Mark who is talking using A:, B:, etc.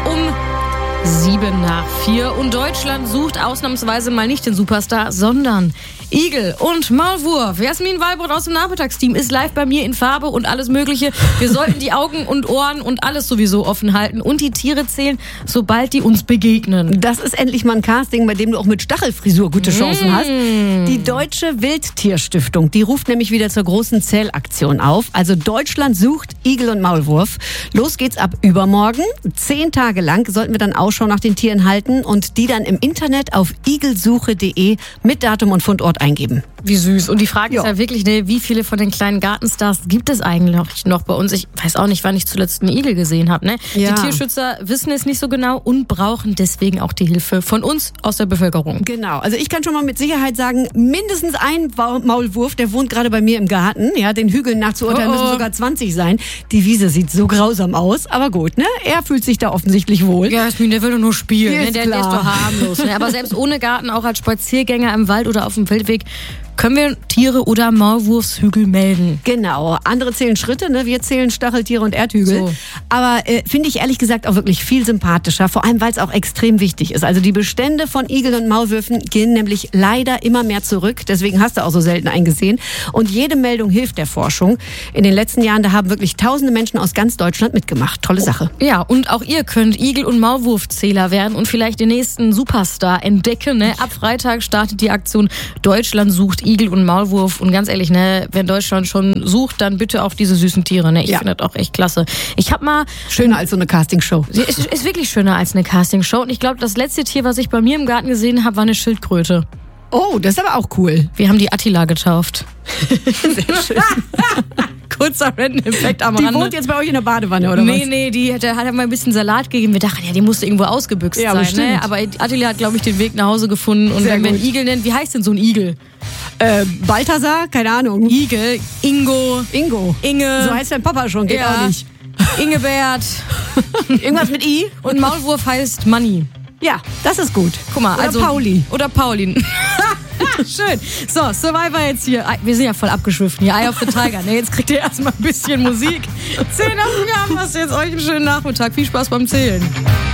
A: um 3:07 und Deutschland sucht ausnahmsweise mal nicht den Superstar, sondern Igel und Maulwurf. Jasmin Walbrot aus dem Nachmittagsteam ist live bei mir in Farbe und alles Mögliche. Wir sollten die Augen und Ohren und alles sowieso offen halten und die Tiere zählen, sobald die uns begegnen.
B: Das ist endlich mal ein Casting, bei dem du auch mit Stachelfrisur gute Chancen hast. Die Deutsche Wildtierstiftung, die ruft nämlich wieder zur großen Zählaktion auf. Also Deutschland sucht Igel und Maulwurf. Los geht's ab übermorgen. 10 Tage lang sollten wir dann Ausschau nach den Tieren halten und die dann im Internet auf igelsuche.de mit Datum und Fundort eingeben.
A: Wie süß. Und die Frage ist ja wirklich, wie viele von den kleinen Gartenstars gibt es eigentlich noch bei uns? Ich weiß auch nicht, wann ich zuletzt einen Igel gesehen habe. Ne?
B: Ja.
A: Die Tierschützer wissen es nicht so genau und brauchen deswegen auch die Hilfe von uns aus der Bevölkerung.
B: Genau. Also ich kann schon mal mit Sicherheit sagen, mindestens ein Maulwurf, der wohnt gerade bei mir im Garten. Ja, den Hügeln nachzuurteilen müssen sogar 20 sein. Die Wiese sieht so grausam aus. Aber gut, ne? Er fühlt sich da offensichtlich wohl.
A: Ja, Jasmin, der will doch nur spielen. Ne? Der ist
B: klar.
A: doch harmlos. Ne? Aber selbst ohne Garten, auch als Spaziergänger im Wald oder auf dem Feldweg, können wir Tiere oder Maulwurfshügel melden.
B: Genau. Andere zählen Schritte, ne? Wir zählen Stacheltiere und Erdhügel.
A: So.
B: Aber finde ich ehrlich gesagt auch wirklich viel sympathischer, vor allem weil es auch extrem wichtig ist. Also die Bestände von Igeln und Maulwürfen gehen nämlich leider immer mehr zurück. Deswegen hast du auch so selten einen gesehen. Und jede Meldung hilft der Forschung. In den letzten Jahren, da haben wirklich tausende Menschen aus ganz Deutschland mitgemacht. Tolle Sache.
A: Ja, und auch ihr könnt Igel- und Maulwurfzähler werden und vielleicht den nächsten Superstar entdecken. Ne? Ab Freitag startet die Aktion Deutschland sucht Igel und Maulwurf. Und ganz ehrlich, ne, wenn Deutschland schon sucht, dann bitte auch diese süßen Tiere. Ne? Ich finde das auch echt klasse. Ich habe mal...
B: Schöner als so eine Castingshow.
A: Ist wirklich schöner als eine Castingshow. Und ich glaube, das letzte Tier, was ich bei mir im Garten gesehen habe, war eine Schildkröte.
B: Oh, das ist aber auch cool.
A: Wir haben die Attila getauft.
B: Sehr schön.
A: Kurzer Random-Effekt am
B: Die
A: Rande.
B: wohnt jetzt bei euch in der Badewanne, oder was?
A: Nee, der hat mal ein bisschen Salat gegeben. Wir dachten, ja, die musste irgendwo ausgebüxt
B: Ja,
A: sein.
B: bestimmt.
A: Ne? Aber Attila hat, glaube ich, den Weg nach Hause gefunden. Und
B: Sehr
A: wenn wir einen
B: gut.
A: Igel nennen, wie heißt denn so ein Igel?
B: Balthasar? Keine Ahnung.
A: Igel, Ingo,
B: Ingo.
A: Inge.
B: So heißt dein Papa schon, geht
A: Ja.
B: auch nicht.
A: Ingebert.
B: Irgendwas mit I?
A: Und Maulwurf heißt Manni.
B: Ja, das ist gut.
A: Guck mal,
B: Oder
A: also.
B: Pauli.
A: Oder Paulin. Schön. So, Survivor jetzt hier. Wir sind ja voll abgeschwiffen hier. Eye of the Tiger. Ne, jetzt kriegt ihr erstmal ein bisschen Musik. 10 nach 4 haben wir jetzt euch einen schönen Nachmittag. Viel Spaß beim Zählen.